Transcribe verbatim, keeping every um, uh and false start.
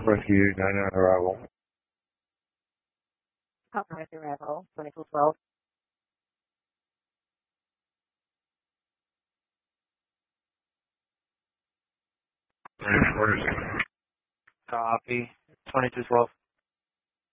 Rescue nine nine arrival. Papa arrival, twenty-two twelve. Where's Copy. twenty-two twelve.